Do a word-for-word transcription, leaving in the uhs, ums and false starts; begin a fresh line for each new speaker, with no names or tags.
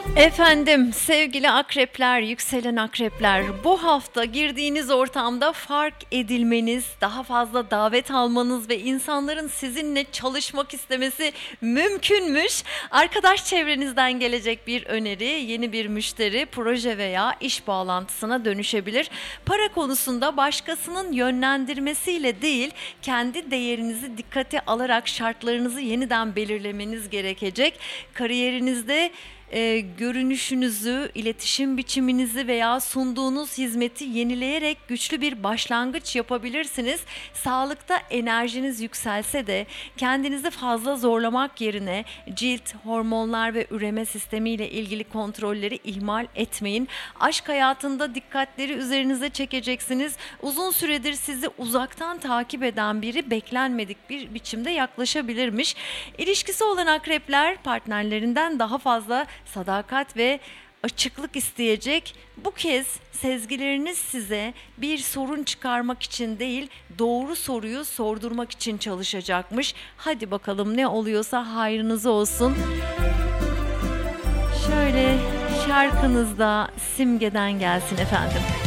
Efendim, sevgili akrepler, yükselen akrepler, bu hafta girdiğiniz ortamda fark edilmeniz, daha fazla davet almanız ve insanların sizinle çalışmak istemesi mümkünmüş. Arkadaş çevrenizden gelecek bir öneri, yeni bir müşteri, proje veya iş bağlantısına dönüşebilir. Para konusunda başkasının yönlendirmesiyle değil, kendi değerinizi dikkate alarak şartlarınızı yeniden belirlemeniz gerekecek. Kariyerinizde e, görünüşünüzü, iletişim biçiminizi veya sunduğunuz hizmeti yenileyerek güçlü bir başlangıç yapabilirsiniz. Sağlıkta enerjiniz yükselse de kendinizi fazla zorlamak yerine cilt, hormonlar ve üreme sistemiyle ilgili kontrolleri ihmal etmeyin. Aşk hayatında dikkatleri üzerinize çekeceksiniz. Uzun süredir sizi uzaktan takip eden biri beklenmedik bir biçimde yaklaşabilirmiş. İlişkisi olan akrepler partnerlerinden daha fazla sadakat ve açıklık isteyecek. Bu kez sezgileriniz size bir sorun çıkarmak için değil, doğru soruyu sordurmak için çalışacakmış. Hadi bakalım, ne oluyorsa hayrınıza olsun. Şöyle şarkınız da Simge'den gelsin efendim.